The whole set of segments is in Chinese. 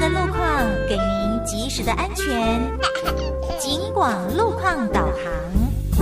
的路况，给您及时的安全。警广路况导航。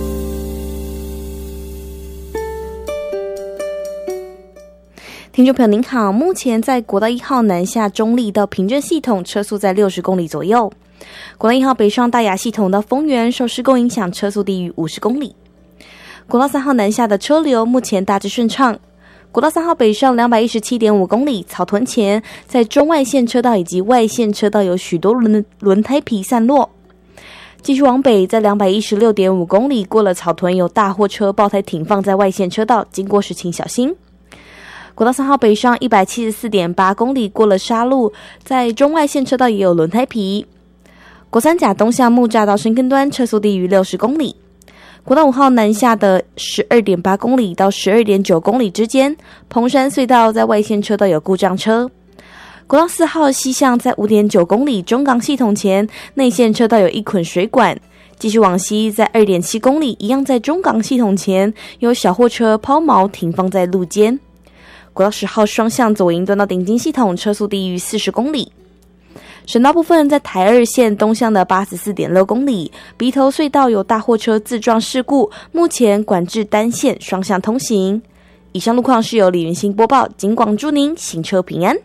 听众朋友您好，目前在国道1号南下中立到平镇系统车速在60公里左右，国道1号北上大雅系统到丰原受施工影响车速低于50公里。国道3号南下的车流目前大致顺畅。国道3号北上 217.5 公里，草屯前在中外线车道以及外线车道有许多轮胎皮散落。继续往北，在 216.5 公里过了草屯，有大货车爆胎停放在外线车道，经过时请小心。国道3号北上 174.8 公里过了沙路，在中外线车道也有轮胎皮。国三甲东向木栅到深坑端车速低于60公里。国道5号南下的 12.8 公里到 12.9 公里之间，蓬山隧道在外线车道有故障车。国道4号西向在 5.9 公里中港系统前，内线车道有一捆水管。继续往西，在 2.7 公里一样在中港系统前，有小货车抛锚停放在路肩。国道10号双向左营端到顶金系统车速低于40公里。省道部分，在台2线东向的 84.6 公里，鼻头隧道有大货车自撞事故，目前管制单线双向通行。以上路况是由李云兴播报，警广祝您行车平安。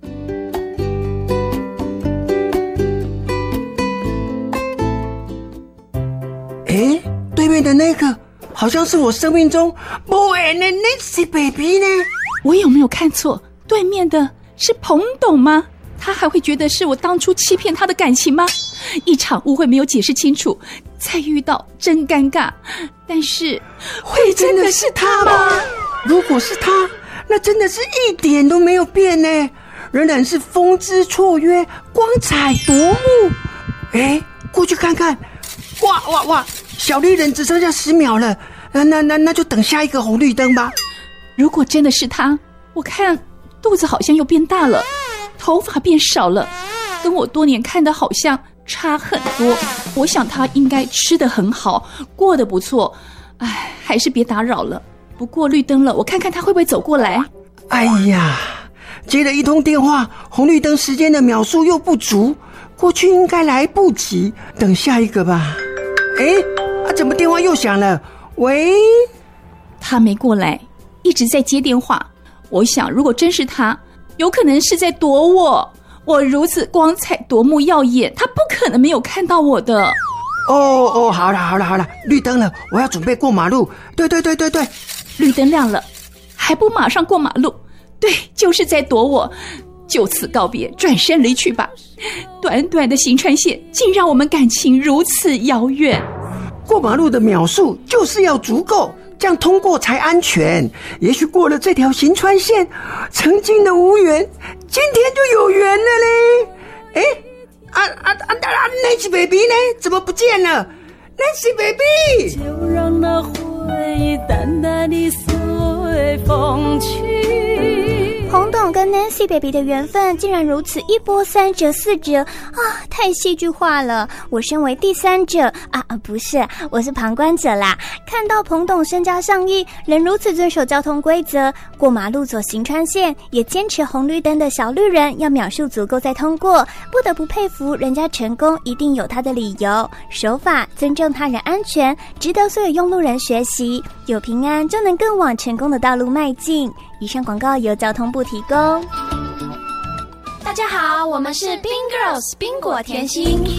对面的那个好像是我生命中不缘的 Nancy baby 呢。 我有没有看错？对面的是彭董吗？他还会觉得是我当初欺骗他的感情吗？一场误会没有解释清楚，再遇到真尴尬。但是会真的是他吗？ 如果是他，那真的是一点都没有变呢，仍然是风姿绰约，光彩夺目。过去看看，哇，小绿人只剩下10秒了，那就等下一个红绿灯吧。 如果真的是他，我看肚子好像又变大了，头发变少了，跟我多年看的好像差很多。我想他应该吃得很好，过得不错。还是别打扰了。不过绿灯了，我看看他会不会走过来。 哎呀，接了一通电话，红绿灯时间的秒数又不足，过去应该来不及，等下一个吧。怎么电话又响了？喂？ 他没过来，一直在接电话。我想如果真是他，有可能是在躲我。我如此光彩夺目耀眼，他不可能没有看到我的。 好了，绿灯了，我要准备过马路。对， 绿灯亮了，还不马上过马路？对，就是在躲我。就此告别，转身离去吧。短短的行川线，竟让我们感情如此遥远。 过马路的秒数就是要足够，这样通过才安全。也许过了这条行川线，曾经的无缘，今天就有缘了嘞。Nancy baby 呢？怎么不见了 ？Nancy baby， 就让那回忆淡淡地随风去。 彭董跟 Nancy baby 的缘分竟然如此一波3折4折太戏剧化了。我身为第3者不是，我是旁观者啦。看到彭董身家上亿，仍如此遵守交通规则，过马路走行川线，也坚持红绿灯的小绿人要秒数足够再通过，不得不佩服人家成功一定有他的理由，守法尊重他人安全，值得所有用路人学习。有平安就能更往成功的道路迈进。以上广告由交通部提供。 大家好，我们是 Pink Girls 冰果甜心。